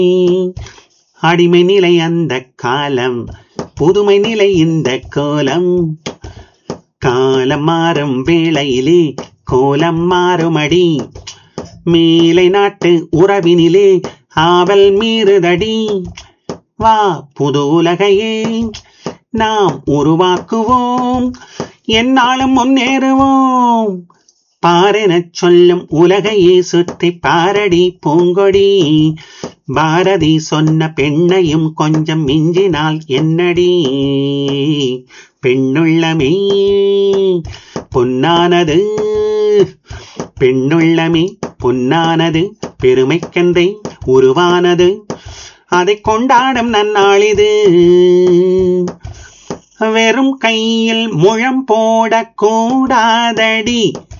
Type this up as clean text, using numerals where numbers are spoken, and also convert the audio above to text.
அடிமை நிலை அந்த காலம், புதுமை நிலை இந்த கோலம். காலம் மாறும் வேளையிலே கோலம் மாறுமடி. மேலை நாட்டு உறவினிலே ஆவல் மீறுதடி. வா புது உலகையே நாம் உருவாக்குவோம், எந்நாளும் முன்னேறுவோம். பாரெனச் சொல்லும் உலகையே சுற்றி பாரடி பூங்கொடி. பாரதி சொன்ன பெண்ணையும் கொஞ்சம் மிஞ்சினால் என்னடி. பெண்ணுள்ளமே பொன்னானது, பெண்ணுள்ளமே பொன்னானது, பெருமைக்கென்றே உருவானது, அதை கொண்டாடும் நன்னாளிது. வெறும் கையில் முழம் போடக்கூடாதடி.